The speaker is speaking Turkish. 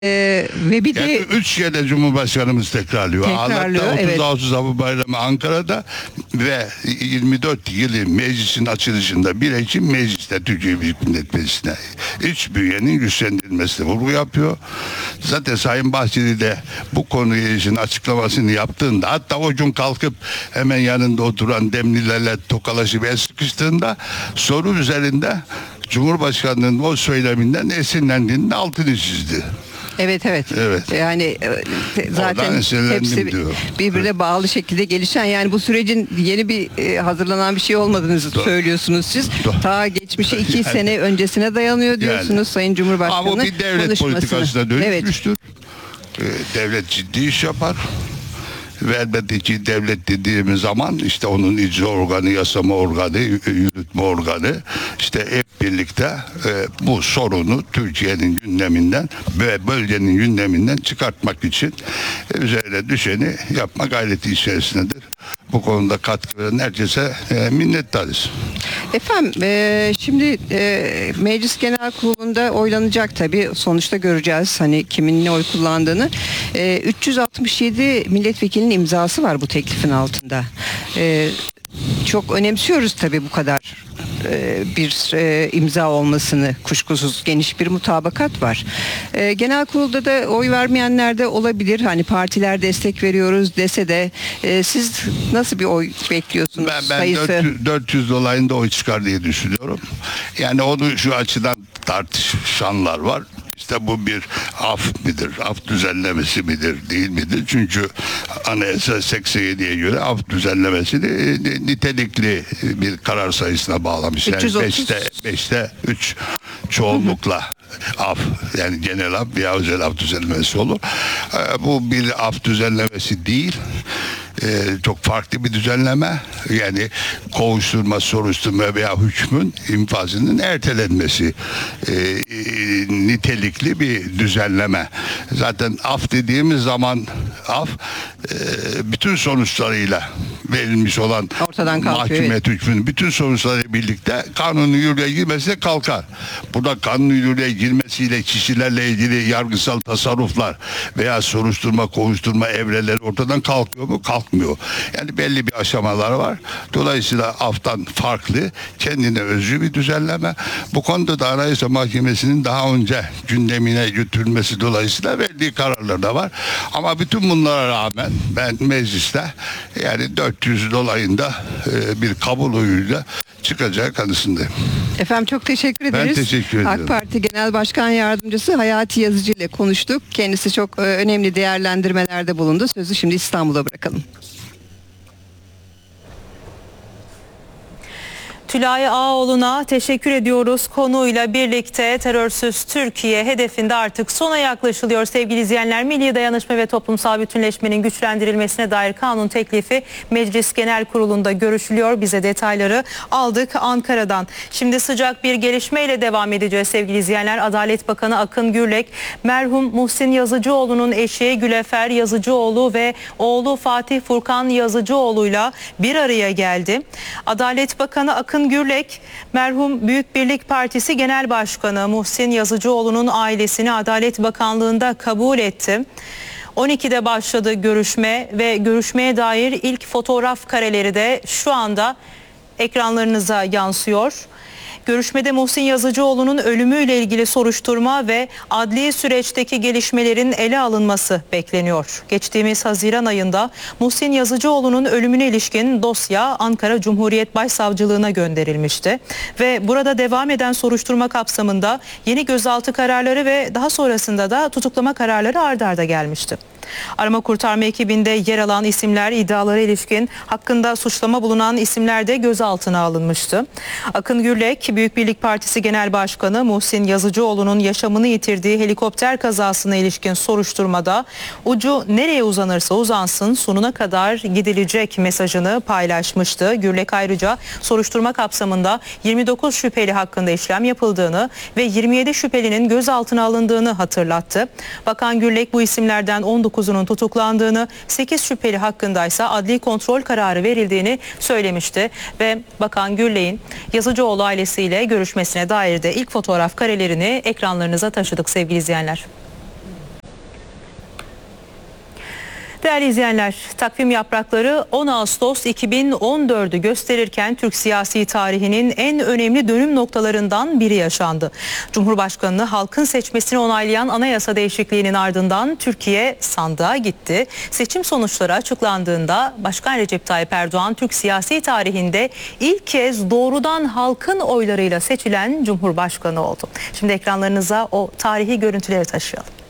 Ve bir Yani de 3 kere Cumhurbaşkanımız tekrarlıyor. Tekrarlıyor, Ağlat'ta 30 evet. Ağustos Avı Bayramı Ankara'da ve 24 yılı meclisin açılışında 1 Ekim mecliste Türkiye Büyük Millet Meclisi'ne iç bünyenin güçlendirilmesine vurgu yapıyor. Zaten Sayın Bahçeli de bu konuya ilişkin açıklamasını yaptığında, hatta o gün kalkıp hemen yanında oturan Demlilerle tokalaşıp el sıkıştığında soru üzerinde Cumhurbaşkanlığının o söyleminden esinlendiğinin altını çizdi. evet. Evet. Yani zaten Oradan esinlendim hepsi diyor. birbirine bağlı şekilde gelişen, yani bu sürecin yeni bir hazırlanan bir şey olmadığını söylüyorsunuz siz. Ta geçmişe 2 sene öncesine dayanıyor diyorsunuz Sayın Cumhurbaşkanı. Ama bu bir devlet konuşmasını. politikasına Evet. dönüşmüştür. Devlet ciddi iş yapar. Ve elbette ki devlet dediğimiz zaman işte onun icra organı, yasama organı, yürütme organı işte hep birlikte bu sorunu Türkiye'nin gündeminden ve bölgenin gündeminden çıkartmak için üzerine düşeni yapma gayreti içerisindedir. Bu konuda katkı veren herkese minnettarız. Efendim şimdi Meclis Genel Kurulu'nda oylanacak, tabii sonuçta göreceğiz hani kimin ne oy kullandığını. 367 milletvekilinin imzası var bu teklifin altında. Çok önemsiyoruz tabii bu kadar bir imza olmasını, kuşkusuz geniş bir mutabakat var. Genel kurulda da oy vermeyenler de olabilir. Hani partiler destek veriyoruz dese de siz nasıl bir oy bekliyorsunuz? Ben Sayısı? 400 dolayında oy çıkar diye düşünüyorum. Yani onu şu açıdan tartışanlar var. İşte bu bir af midir, af düzenlemesi midir, değil midir? Çünkü Anayasa 87'ye göre af düzenlemesi de nitelikli bir karar sayısına bağlamış. Yani 330. 5'te 3 çoğunlukla af, yani genel af veya özel af düzenlemesi olur. Bu bir af düzenlemesi değil. Çok farklı bir düzenleme, yani kovuşturma, soruşturma veya hükmün infazının ertelenmesi nitelikli bir düzenleme. Zaten af dediğimiz zaman af bütün sonuçlarıyla verilmiş olan Ortadan kalkıyor, mahkumiyet hükmünün bütün sonuçları birlikte kanuni yürürlüğe girmesine kalkar. Burada kanuni yürürlüğe girmesiyle kişilerle ilgili yargısal tasarruflar veya soruşturma, kovuşturma evreleri ortadan kalkıyor mu? Kalkmıyor. Yani belli bir aşamalar var. Dolayısıyla aftan farklı, kendine özgü bir düzenleme. Bu konuda da Anayasa Mahkemesi'nin daha önce gündemine götürülmesi dolayısıyla verdiği kararlar da var. Ama bütün bunlara rağmen ben mecliste yani 400 dolayında bir kabul oyuyla çıkacağı kanısındayım. Efendim çok teşekkür ederiz. Ben teşekkür ederim. AK Parti Genel Başkan Yardımcısı Hayati Yazıcı ile konuştuk. Kendisi çok önemli değerlendirmelerde bulundu. Sözü şimdi İstanbul'a bırakalım. Tülay Ağoğlu'na teşekkür ediyoruz. Konuyla birlikte terörsüz Türkiye hedefinde artık sona yaklaşılıyor. Sevgili izleyenler, milli dayanışma ve toplumsal bütünleşmenin güçlendirilmesine dair kanun teklifi Meclis Genel Kurulu'nda görüşülüyor. Bize detayları aldık Ankara'dan. Şimdi sıcak bir gelişmeyle devam edeceğiz sevgili izleyenler. Adalet Bakanı Akın Gürlek, merhum Muhsin Yazıcıoğlu'nun eşi Gülefer Yazıcıoğlu ve oğlu Fatih Furkan Yazıcıoğlu'yla bir araya geldi. Adalet Bakanı Akın Gürlek, merhum Büyük Birlik Partisi Genel Başkanı Muhsin Yazıcıoğlu'nun ailesini Adalet Bakanlığı'nda kabul etti. 12'de başladı görüşme ve görüşmeye dair ilk fotoğraf kareleri de şu anda ekranlarınıza yansıyor. Görüşmede Muhsin Yazıcıoğlu'nun ölümüyle ilgili soruşturma ve adli süreçteki gelişmelerin ele alınması bekleniyor. Geçtiğimiz Haziran ayında Muhsin Yazıcıoğlu'nun ölümüne ilişkin dosya Ankara Cumhuriyet Başsavcılığına gönderilmişti. Ve burada devam eden soruşturma kapsamında yeni gözaltı kararları ve daha sonrasında da tutuklama kararları ard arda gelmişti. Arama kurtarma ekibinde yer alan isimler, iddialara ilişkin hakkında suçlama bulunan isimler de gözaltına alınmıştı. Akın Gürlek, Büyük Birlik Partisi Genel Başkanı Muhsin Yazıcıoğlu'nun yaşamını yitirdiği helikopter kazasına ilişkin soruşturmada ucu nereye uzanırsa uzansın sonuna kadar gidilecek mesajını paylaşmıştı. Gürlek ayrıca soruşturma kapsamında 29 şüpheli hakkında işlem yapıldığını ve 27 şüphelinin gözaltına alındığını hatırlattı. Bakan Gürlek bu isimlerden 19'unun tutuklandığını, 8 şüpheli hakkındaysa adli kontrol kararı verildiğini söylemişti ve Bakan Gürlek'in Yazıcıoğlu ailesiyle görüşmesine dair de ilk fotoğraf karelerini ekranlarınıza taşıdık sevgili izleyenler. Değerli izleyenler, takvim yaprakları 10 Ağustos 2014'ü gösterirken Türk siyasi tarihinin en önemli dönüm noktalarından biri yaşandı. Cumhurbaşkanını halkın seçmesini onaylayan anayasa değişikliğinin ardından Türkiye sandığa gitti. Seçim sonuçları açıklandığında Başkan Recep Tayyip Erdoğan Türk siyasi tarihinde ilk kez doğrudan halkın oylarıyla seçilen Cumhurbaşkanı oldu. Şimdi ekranlarınıza o tarihi görüntüleri taşıyalım.